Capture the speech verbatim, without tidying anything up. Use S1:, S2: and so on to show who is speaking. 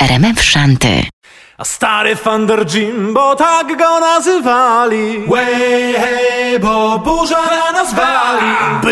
S1: R M F Szanty.
S2: A stary Thunder Jimbo, tak go nazywali. Way, hey, bo burza na nas wali.